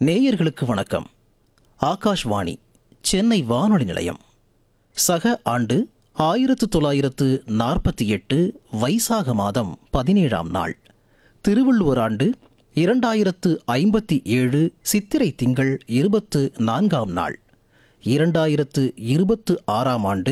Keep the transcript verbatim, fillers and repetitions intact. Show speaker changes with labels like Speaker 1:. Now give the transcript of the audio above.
Speaker 1: நேயர்களுக்கு வணக்கம். ஆகாஷ்வாணி சென்னை வானொலி நிலையம். சக ஆண்டு ஆயிரத்து தொள்ளாயிரத்து நாற்பத்தி எட்டு வைசாக மாதம் பதினேழாம் நாள், திருவள்ளுவர் ஆண்டு இரண்டாயிரத்து ஐம்பத்தி ஏழு சித்திரை திங்கள் இருபத்து நான்காம் நாள், இரண்டாயிரத்து இருபத்து ஆறாம் ஆண்டு